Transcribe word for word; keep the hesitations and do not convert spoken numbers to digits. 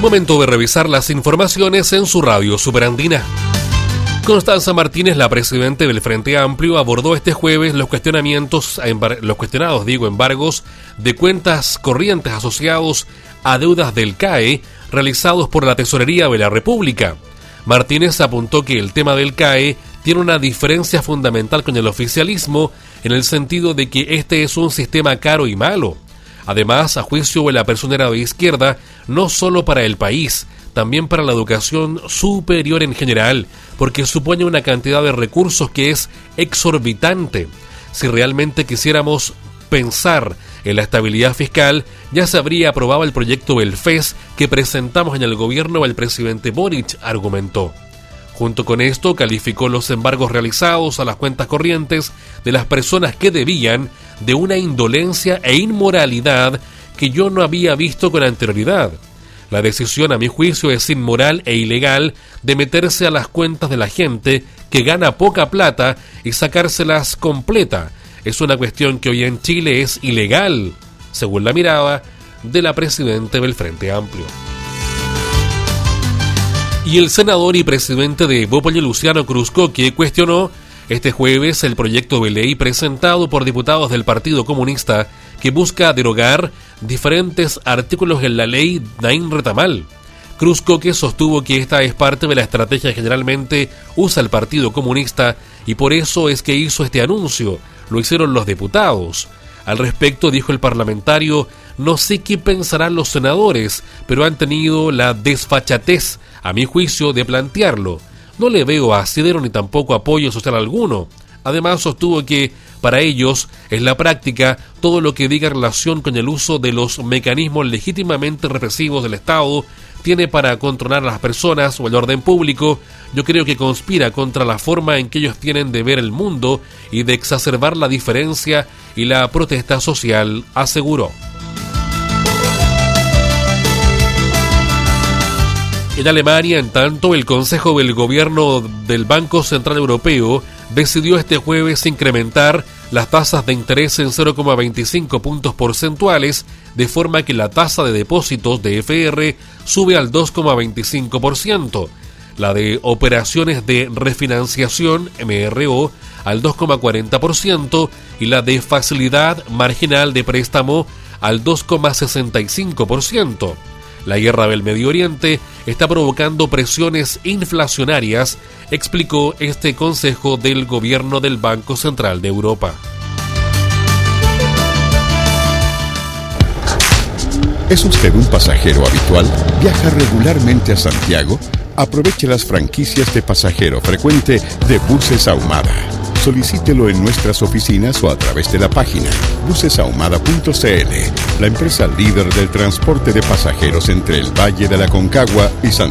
Momento de revisar las informaciones en su radio Superandina. Constanza Martínez, la presidenta del Frente Amplio, abordó este jueves los cuestionamientos, los cuestionados, digo, embargos de cuentas corrientes asociados a deudas del C A E realizados por la Tesorería de la República. Martínez apuntó que el tema del C A E tiene una diferencia fundamental con el oficialismo en el sentido de que este es un sistema caro y malo. Además, a juicio de la personera de izquierda, no solo para el país, también para la educación superior en general, porque supone una cantidad de recursos que es exorbitante. Si realmente quisiéramos pensar en la estabilidad fiscal, ya se habría aprobado el proyecto del F E S que presentamos en el gobierno del presidente Boric, argumentó. Junto con esto, calificó los embargos realizados a las cuentas corrientes de las personas que debían de una indolencia e inmoralidad que yo no había visto con anterioridad. La decisión, a mi juicio, es inmoral e ilegal de meterse a las cuentas de la gente que gana poca plata y sacárselas completa. Es una cuestión que hoy en Chile es ilegal, según la mirada de la presidenta del Frente Amplio. Y el senador y presidente de Bópoli, Luciano Cruzcoque, cuestionó este jueves el proyecto de ley presentado por diputados del Partido Comunista que busca derogar diferentes artículos en la ley Naín Retamal. Cruzcoque sostuvo que esta es parte de la estrategia que generalmente usa el Partido Comunista y por eso es que hizo este anuncio. Lo hicieron los diputados. Al respecto, dijo el parlamentario, no sé qué pensarán los senadores, pero han tenido la desfachatez, a mi juicio, de plantearlo. No le veo asidero ni tampoco apoyo social alguno. Además, sostuvo que, para ellos, en la práctica, todo lo que diga relación con el uso de los mecanismos legítimamente represivos del Estado tiene para controlar a las personas o el orden público, yo creo que conspira contra la forma en que ellos tienen de ver el mundo y de exacerbar la diferencia y la protesta social, aseguró. En Alemania, en tanto, el Consejo del Gobierno del Banco Central Europeo decidió este jueves incrementar las tasas de interés en cero coma veinticinco puntos porcentuales, de forma que la tasa de depósitos de F R sube al dos coma veinticinco por ciento, la de operaciones de refinanciación M R O al dos coma cuarenta por ciento y la de facilidad marginal de préstamo al dos coma sesenta y cinco por ciento. La guerra del Medio Oriente está provocando presiones inflacionarias, explicó este Consejo del Gobierno del Banco Central de Europa. ¿Es usted un pasajero habitual? ¿Viaja regularmente a Santiago? Aproveche las franquicias de pasajero frecuente de Buses Ahumada. Solicítelo en nuestras oficinas o a través de la página buses ahumada punto c l, la empresa líder del transporte de pasajeros entre el Valle de la Aconcagua y Santiago.